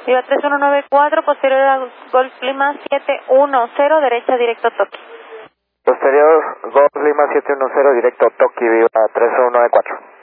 Viva 3194, posterior a Golf Lima 710, derecha directo Toki. Posterior Golf Lima 710, directo Toki, Viva 3194.